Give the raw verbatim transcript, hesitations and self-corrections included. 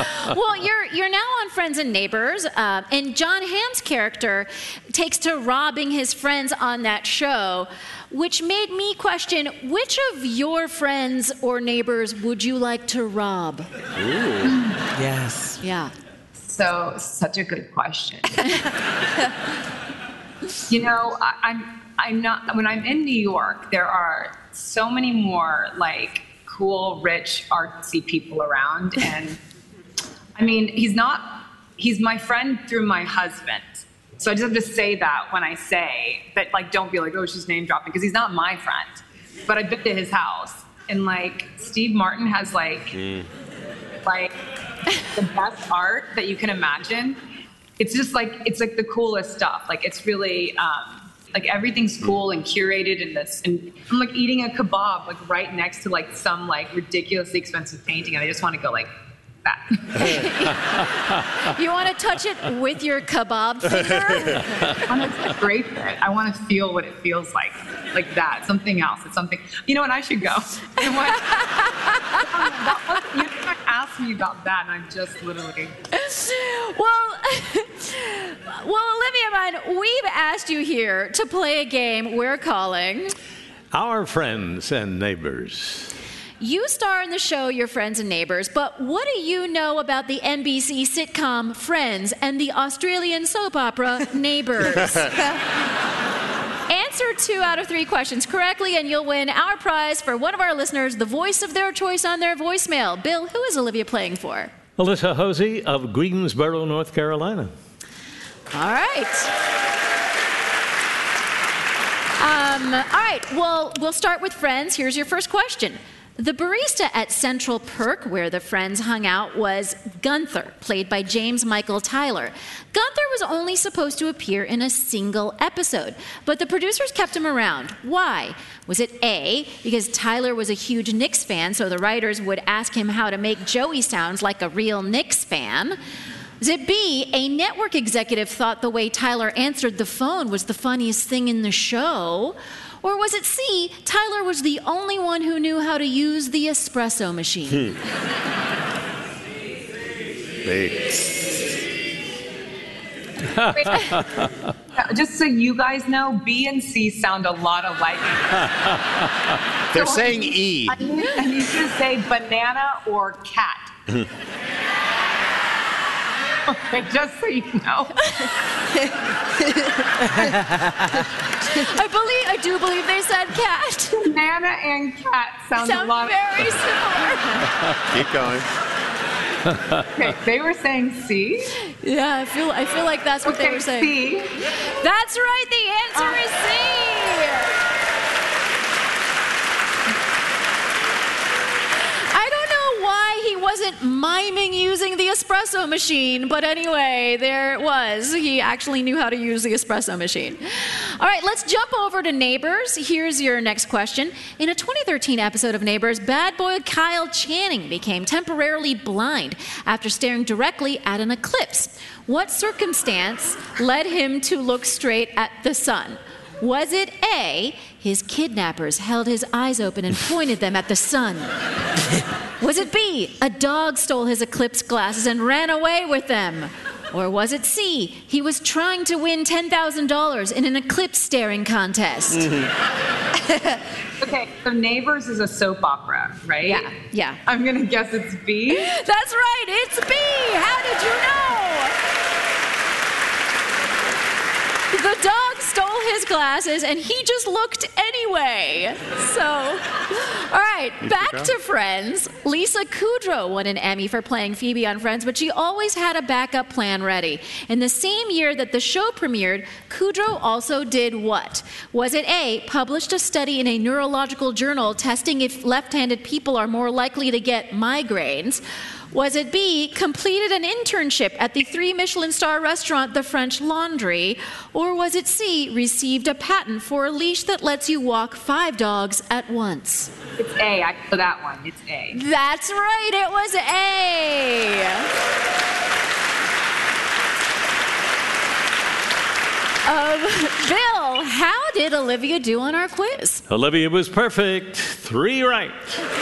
Well, you're you're now on Friends and Neighbors, uh, and Jon Hamm's character takes to robbing his friends on that show, which made me question, which of your friends or neighbors would you like to rob? Ooh. Yes. Yeah. So, such a good question. You know, I, I'm I'm not, when I'm in New York, there are so many more like cool, rich, artsy people around. And I mean, he's not, he's my friend through my husband. So I just have to say that when I say that, like, don't be like, oh, she's name dropping, because he's not my friend. But I've been to his house, and like Steve Martin has like, mm. like the best art that you can imagine. It's just like, it's like the coolest stuff. Like, it's really, um, like everything's cool and curated in this. And I'm like eating a kebab, like right next to like some like ridiculously expensive painting. And I just want to go like that. You want to touch it with your kebab finger? I want to scrape it. I want to feel what it feels like. Like that, something else. It's something, you know what, I should go. You know, you asked me about that, and I'm just literally. Well, well, Olivia Munn, we've asked you here to play a game we're calling Our Friends and Neighbors. You star in the show Your Friends and Neighbors, but what do you know about the N B C sitcom Friends and the Australian soap opera Neighbors? Answer two out of three questions correctly, and you'll win our prize for one of our listeners, the voice of their choice on their voicemail. Bill, who is Olivia playing for? Alyssa Hosey of Greensboro, North Carolina. All right. Um, all right, well, we'll start with Friends. Here's your first question. The barista at Central Perk, where the Friends hung out, was Gunther, played by James Michael Tyler. Gunther was only supposed to appear in a single episode, but the producers kept him around. Why? Was it A, because Tyler was a huge Knicks fan, so the writers would ask him how to make Joey sound like a real Knicks fan? Was it B, a network executive thought the way Tyler answered the phone was the funniest thing in the show? Or was it C, Tyler was the only one who knew how to use the espresso machine? Hmm. Just so you guys know, B and C sound a lot alike. They're so saying I need, E. I need, I need to say banana or cat. Okay, just so you know. I believe, I do believe they said cat. Banana and cat sound, sound a lot very similar. Keep going. Okay, they were saying C. Yeah, I feel, I feel like that's what okay, they were saying. C. That's right. The answer uh, is C. He wasn't miming using the espresso machine, but anyway, there it was. He actually knew how to use the espresso machine. All right, let's jump over to Neighbors. Here's your next question. In a twenty thirteen episode of Neighbors, bad boy Kyle Channing became temporarily blind after staring directly at an eclipse. What circumstance led him to look straight at the sun? Was it A, his kidnappers held his eyes open and pointed them at the sun? Was it B, a dog stole his eclipse glasses and ran away with them? Or was it C, he was trying to win ten thousand dollars in an eclipse staring contest? Mm-hmm. Okay, so Neighbors is a soap opera, right? Yeah, yeah. I'm gonna guess it's B. That's right, it's B! How did you know? The dog stole his glasses, and he just looked anyway. So, all right, back to Friends. Lisa Kudrow won an Emmy for playing Phoebe on Friends, but she always had a backup plan ready. In the same year that the show premiered, Kudrow also did what? Was it A, published a study in a neurological journal testing if left-handed people are more likely to get migraines? Was it B, completed an internship at the three Michelin star restaurant The French Laundry? Or was it C, received a patent for a leash that lets you walk five dogs at once? It's A. I know that one. It's A. That's right. It was A. Um, Bill, how did Olivia do on our quiz? Olivia was perfect. Three right.